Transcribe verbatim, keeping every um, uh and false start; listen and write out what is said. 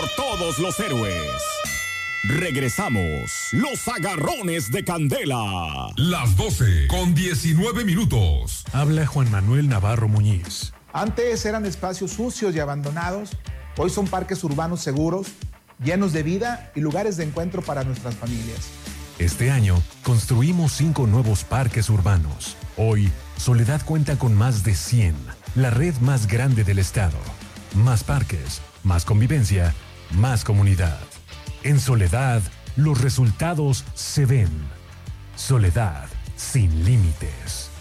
por todos los héroes. Regresamos, los agarrones de Candela. Las doce con diecinueve minutos. Habla Juan Manuel Navarro Muñiz. Antes eran espacios sucios y abandonados, hoy son parques urbanos seguros, llenos de vida y lugares de encuentro para nuestras familias. Este año construimos cinco nuevos parques urbanos. Hoy, Soledad cuenta con más de cien, la red más grande del estado. Más parques, más convivencia, más comunidad. En Soledad, los resultados se ven. Soledad sin límites.